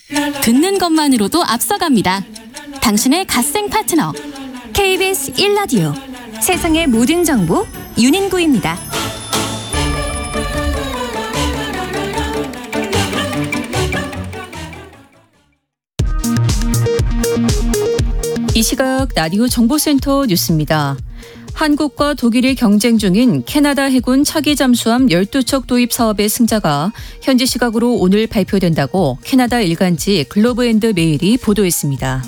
듣는 것만으로도 앞서갑니다. 당신의 갓생 파트너 KBS 1라디오 세상의 모든 정보 윤인구입니다. 이 시각 라디오 정보센터 뉴스입니다. 한국과 독일이 경쟁 중인 캐나다 해군 차기 잠수함 12척 도입 사업의 승자가 현지 시각으로 오늘 발표된다고 캐나다 일간지 글로브앤드메일이 보도했습니다.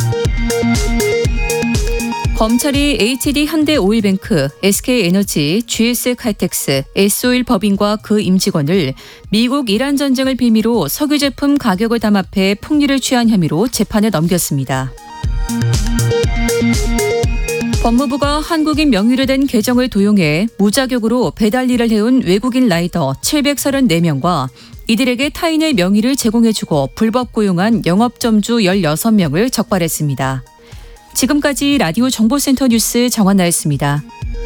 검찰이 HD 현대오일뱅크, SK에너지, GS칼텍스, S-오일 법인과 그 임직원을 미국 이란 전쟁을 빌미로 석유 제품 가격을 담합해 폭리를 취한 혐의로 재판에 넘겼습니다. 법무부가 한국인 명의로 된 계정을 도용해 무자격으로 배달 일을 해온 외국인 라이더 734명과 이들에게 타인의 명의를 제공해주고 불법 고용한 영업점주 16명을 적발했습니다. 지금까지 라디오 정보센터 뉴스 정한나였습니다.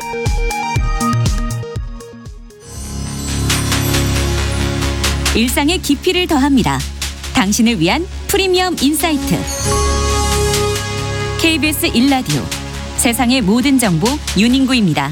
일상의 깊이를 더합니다. 당신을 위한 프리미엄 인사이트 KBS 1라디오 세상의 모든 정보 윤인구입니다.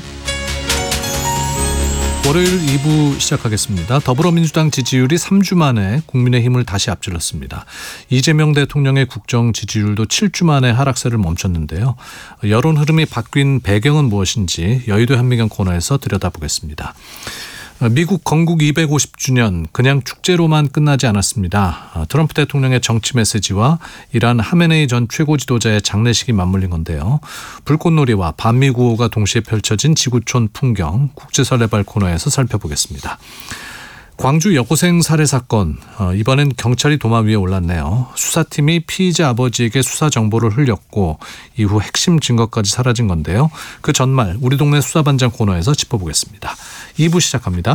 월요일 2부 시작하겠습니다. 더불어민주당 지지율이 3주 만에 국민의힘을 다시 앞질렀습니다. 이재명 대통령의 국정 지지율도 7주 만에 하락세를 멈췄는데요. 여론 흐름이 바뀐 배경은 무엇인지 여의도 현미경 코너에서 들여다보겠습니다. 미국 건국 250주년 그냥 축제로만 끝나지 않았습니다. 트럼프 대통령의 정치 메시지와 이란 하메네이 전 최고 지도자의 장례식이 맞물린 건데요. 불꽃놀이와 반미구호가 동시에 펼쳐진 지구촌 풍경 국제설레발 코너에서 살펴보겠습니다. 광주 여고생 살해 사건, 이번엔 경찰이 도마 위에 올랐네요. 수사팀이 피의자 아버지에게 수사 정보를 흘렸고 이후 핵심 증거까지 사라진 건데요. 그 전말 우리 동네 수사반장 코너에서 짚어보겠습니다. 2부 시작합니다.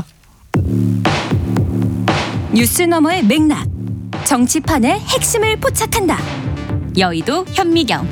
뉴스 너머의 맥락, 정치판의 핵심을 포착한다. 여의도 현미경.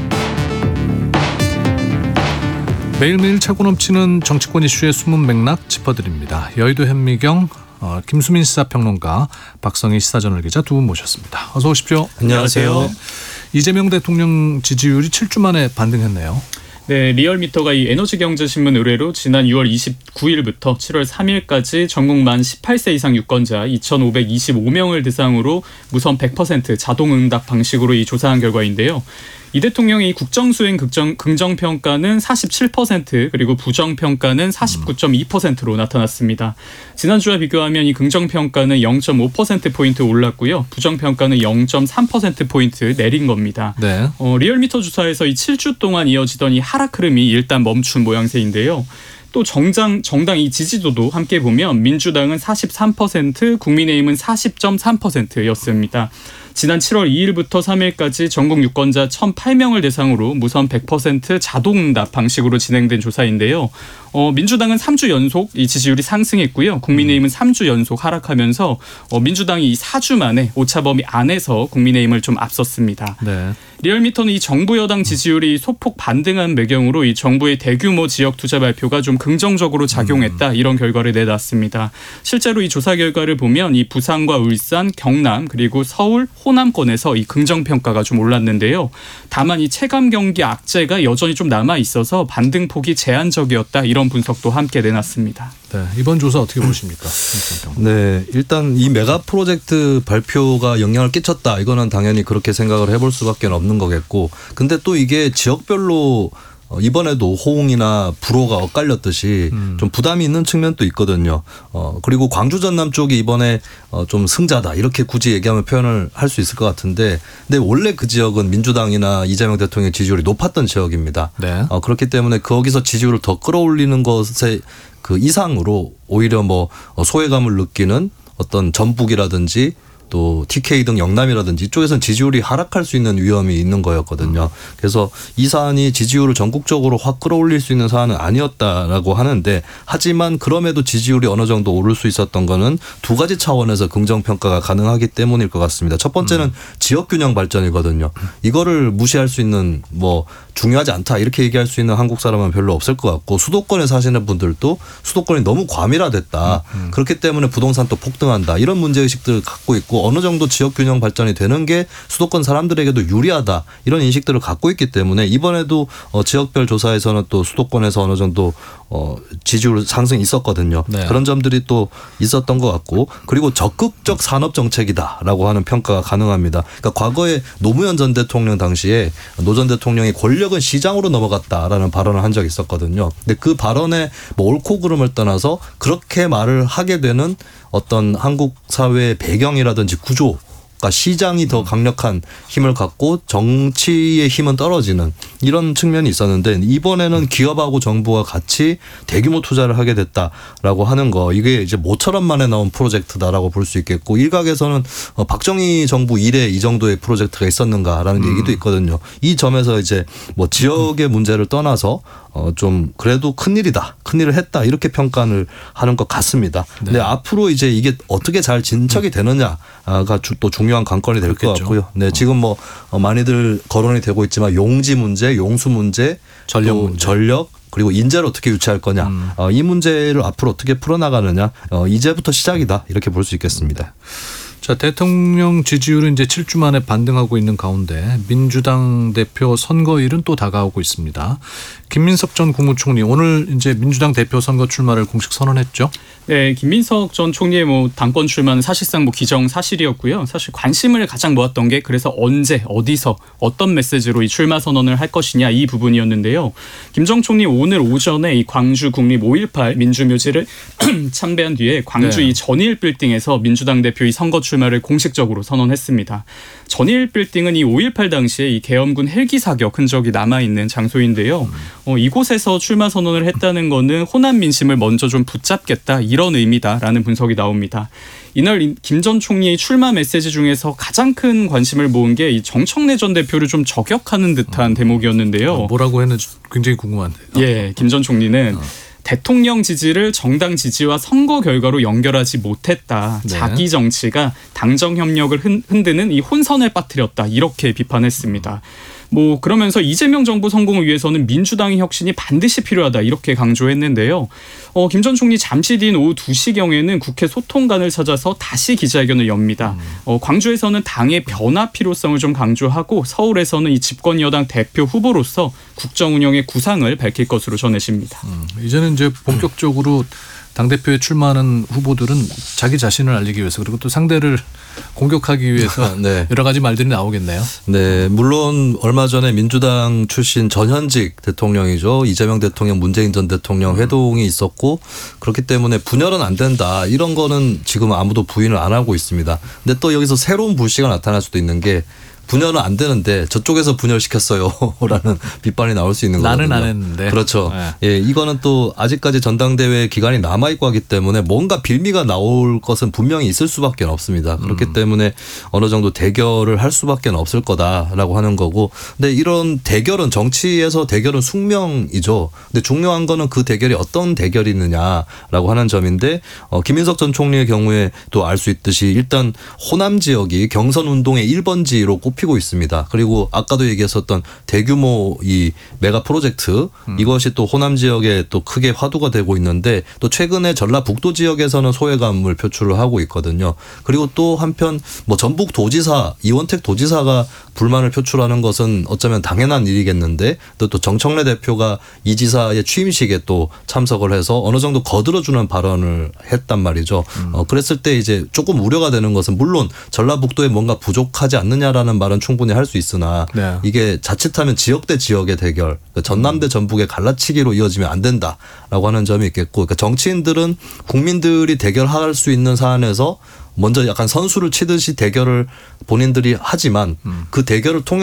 매일매일 차고 넘치는 정치권 이슈의 숨은 맥락 짚어드립니다. 여의도 현미경 김수민 시사평론가, 박성희 시사저널 기자 두 분 모셨습니다. 어서 오십시오. 안녕하세요. 이재명 대통령 지지율이 7주 만에 반등했네요. 네, 리얼미터가 이 에너지경제신문 의뢰로 지난 6월 29일부터 7월 3일까지 전국 만 18세 이상 유권자 2,525명을 대상으로 무선 100% 자동응답 방식으로 이 조사한 결과인데요. 이 대통령의 국정수행 긍정평가는 47% 그리고 부정평가는 49.2%로 나타났습니다. 지난주와 비교하면 이 긍정평가는 0.5%포인트 올랐고요. 부정평가는 0.3%포인트 내린 겁니다. 네. 리얼미터 조사에서 이 7주 동안 이어지던 이 하락 흐름이 일단 멈춘 모양새인데요. 또 정당 이 지지도도 함께 보면 민주당은 43%, 국민의힘은 40.3%였습니다. 지난 7월 2일부터 3일까지 전국 유권자 1,008명을 대상으로 무선 100% 자동응답 방식으로 진행된 조사인데요. 민주당은 3주 연속 이 지지율이 상승했고요. 국민의힘은 3주 연속 하락하면서 민주당이 이 4주 만에 오차범위 안에서 국민의힘을 좀 앞섰습니다. 네. 리얼미터는 이 정부 여당 지지율이 소폭 반등한 배경으로 이 정부의 대규모 지역 투자 발표가 좀 긍정적으로 작용했다, 이런 결과를 내놨습니다. 실제로 이 조사 결과를 보면 이 부산과 울산, 경남 그리고 서울, 호남권에서 이 긍정평가가 좀 올랐는데요. 다만 이 체감 경기 악재가 여전히 좀 남아 있어서 반등폭이 제한적이었다, 이런 분석도 함께 내놨습니다. 네, 이번 조사 어떻게 보십니까? 네, 일단 이 메가 프로젝트 발표가 영향을 끼쳤다, 이거는 당연히 그렇게 생각을 해볼 수밖에 없는 거겠고, 근데 또 이게 지역별로 이번에도 호응이나 불호가 엇갈렸듯이 좀 부담이 있는 측면도 있거든요. 그리고 광주 전남 쪽이 이번에 좀 승자다, 이렇게 굳이 얘기하면 표현을 할 수 있을 것 같은데, 근데 원래 그 지역은 민주당이나 이재명 대통령의 지지율이 높았던 지역입니다. 네. 그렇기 때문에 거기서 지지율을 더 끌어올리는 것에 그 이상으로 오히려 뭐 소외감을 느끼는 어떤 전북이라든지 또 TK 등 영남이라든지 이쪽에서는 지지율이 하락할 수 있는 위험이 있는 거였거든요. 그래서 이 사안이 지지율을 전국적으로 확 끌어올릴 수 있는 사안은 아니었다라고 하는데, 하지만 그럼에도 지지율이 어느 정도 오를 수 있었던 거는 두 가지 차원에서 긍정평가가 가능하기 때문일 것 같습니다. 첫 번째는 지역균형 발전이거든요. 이거를 무시할 수 있는, 뭐 중요하지 않다 이렇게 얘기할 수 있는 한국 사람은 별로 없을 것 같고, 수도권에 사시는 분들도 수도권이 너무 과밀화됐다. 그렇기 때문에 부동산도 폭등한다, 이런 문제의식들을 갖고 있고, 있고 어느 정도 지역 균형 발전이 되는 게 수도권 사람들에게도 유리하다 이런 인식들을 갖고 있기 때문에 이번에도 지역별 조사에서는 또 수도권에서 어느 정도 지지율 상승이 있었거든요. 네. 그런 점들이 또 있었던 것 같고 그리고 적극적 산업 정책이다라고 하는 평가가 가능합니다. 그러니까 과거에 노무현 전 대통령 당시에 노 전 대통령이 권력은 시장으로 넘어갔다라는 발언을 한 적이 있었거든요. 근데 그 발언에 뭐 옳고 그름을 떠나서 그렇게 말을 하게 되는 어떤 한국 사회의 배경이라든지 구조 시장이 더 강력한 힘을 갖고 정치의 힘은 떨어지는 이런 측면이 있었는데 이번에는 기업하고 정부가 같이 대규모 투자를 하게 됐다라고 하는 거 이게 이제 모처럼 만에 나온 프로젝트다라고 볼 수 있겠고 일각에서는 박정희 정부 이래 이 정도의 프로젝트가 있었는가라는 얘기도 있거든요. 이 점에서 이제 뭐 지역의 문제를 떠나서 좀 그래도 큰일이다. 큰일을 했다. 이렇게 평가를 하는 것 같습니다. 네. 근데 앞으로 이제 이게 어떻게 잘 진척이 되느냐가 또 중요한 관건이 될 것 같고요. 네, 지금 뭐 많이들 거론이 되고 있지만 용지 문제, 용수 문제, 전력 또 문제. 전력 그리고 인재를 어떻게 유치할 거냐. 이 문제를 앞으로 어떻게 풀어나가느냐. 이제부터 시작이다. 이렇게 볼 수 있겠습니다. 자, 대통령 지지율은 이제 7주 만에 반등하고 있는 가운데 민주당 대표 선거일은 또 다가오고 있습니다. 김민석 전 국무총리 오늘 이제 민주당 대표 선거 출마를 공식 선언했죠. 네, 김민석 전 총리의 뭐 당권 출마는 사실상 뭐 기정사실이었고요. 사실 관심을 가장 모았던 게 그래서 언제 어디서 어떤 메시지로 이 출마 선언을 할 것이냐 이 부분이었는데요. 김 전 총리 오늘 오전에 이 광주 국립 5.18 민주묘지를 참배한 뒤에 광주 네. 이 전일 빌딩에서 민주당 대표 이 선거 출마를 공식적으로 선언했습니다. 전일 빌딩은 이 5.18 당시에 이 계엄군 헬기 사격 흔적이 남아있는 장소인데요. 이곳에서 출마 선언을 했다는 거는 호남 민심을 먼저 좀 붙잡겠다 이런 의미다라는 분석이 나옵니다. 이날 김 전 총리의 출마 메시지 중에서 가장 큰 관심을 모은 게 이 정청래 전 대표를 좀 저격하는 듯한 대목이었는데요. 뭐라고 했는지 굉장히 궁금한데요. 예, 김 전 총리는 대통령 지지를 정당 지지와 선거 결과로 연결하지 못했다. 네. 자기 정치가 당정 협력을 흔드는 이 혼선을 빠뜨렸다. 이렇게 비판했습니다. 뭐 그러면서 이재명 정부 성공을 위해서는 민주당의 혁신이 반드시 필요하다 이렇게 강조했는데요. 김 전 총리 잠시 뒤인 오후 2시경에는 국회 소통관을 찾아서 다시 기자회견을 엽니다. 광주에서는 당의 변화 필요성을 좀 강조하고 서울에서는 이 집권 여당 대표 후보로서 국정 운영의 구상을 밝힐 것으로 전해집니다. 이제는 이제 본격적으로 당대표에 출마하는 후보들은 자기 자신을 알리기 위해서 그리고 또 상대를 공격하기 위해서 네. 여러 가지 말들이 나오겠네요. 네, 물론 얼마 전에 민주당 출신 전현직 대통령이죠. 이재명 대통령, 문재인 전 대통령 회동이 있었고 그렇기 때문에 분열은 안 된다. 이런 거는 지금 아무도 부인을 안 하고 있습니다. 근데 또 여기서 새로운 불씨가 나타날 수도 있는 게 분열은 안 되는데 저쪽에서 분열시켰어요라는 비판이 나올 수 있는 거거든요. 나는 안 했는데. 그렇죠. 네. 예, 이거는 또 아직까지 전당대회 기간이 남아있고 하기 때문에 뭔가 빌미가 나올 것은 분명히 있을 수밖에 없습니다. 그렇기 때문에 어느 정도 대결을 할 수밖에 없을 거다라고 하는 거고 근데 이런 대결은 정치에서 대결은 숙명이죠. 근데 중요한 거는 그 대결이 어떤 대결이느냐라고 하는 점인데 김민석 전 총리의 경우에 또 알 수 있듯이 일단 호남 지역이 경선 운동의 1번지로 꼽히고 있습니다. 그리고 아까도 얘기했었던 대규모 이 메가 프로젝트 이것이 또 호남 지역에 또 크게 화두가 되고 있는데 또 최근에 전라북도 지역에서는 소외감을 표출을 하고 있거든요. 그리고 또 한편 뭐 전북 도지사 이원택 도지사가 불만을 표출하는 것은 어쩌면 당연한 일이겠는데 또 정청래 대표가 이 지사의 취임식에 또 참석을 해서 어느 정도 거들어주는 발언을 했단 말이죠. 그랬을 때 이제 조금 우려가 되는 것은 물론 전라북도에 뭔가 부족하지 않느냐라는 말은 충분히 할 수 있으나 네. 이게 자칫하면 지역 대 지역의 대결, 그러니까 전남 대 전북의 갈라치기로 이어지면 안 된다라고 하는 점이 있겠고 그러니까 정치인들은 국민들이 대결할 수 있는 사안에서 먼저 약간 선수를 치듯이 대결을 본인들이 하지만 그 대결을 통해